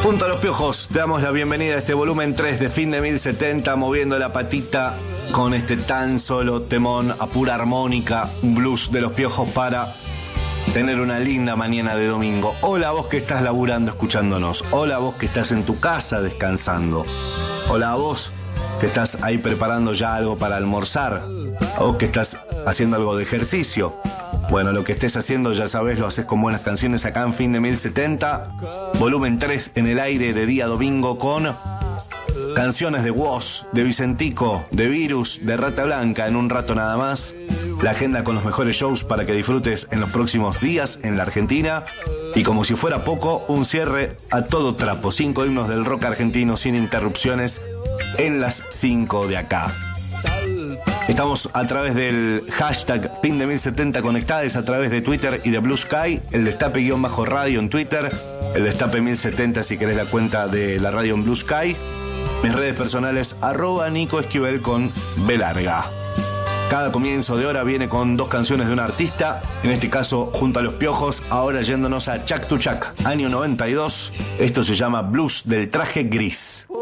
Junto a los Piojos, te damos la bienvenida a este volumen 3 de Fin de 1070, moviendo la patita con este tan solo temón a pura armónica, un blues de los Piojos para tener una linda mañana de domingo. Hola vos que estás laburando escuchándonos, hola vos que estás en tu casa descansando, hola vos que estás ahí preparando ya algo para almorzar, a vos que estás haciendo algo de ejercicio. Bueno, lo que estés haciendo ya sabes, lo haces con buenas canciones acá en Fin de 1070. Volumen 3 en el aire de día domingo con canciones de Woz, de Vicentico, de Virus, de Rata Blanca en un rato nada más. La agenda con los mejores shows para que disfrutes en los próximos días en la Argentina. Y como si fuera poco, un cierre a todo trapo. 5 himnos del rock argentino sin interrupciones en las 5 de acá. Estamos a través del hashtag Fin de 1070 conectados, a través de Twitter y de Blue Sky, el Destape-radio en Twitter, el Destape 1070 si querés la cuenta de la radio en Blue Sky. Mis redes personales, @Nico Esquivel con B larga. Cada comienzo de hora viene con 2 canciones de un artista, en este caso junto a los Piojos, ahora yéndonos a Chak to Chak, año 92. Esto se llama Blues del traje gris.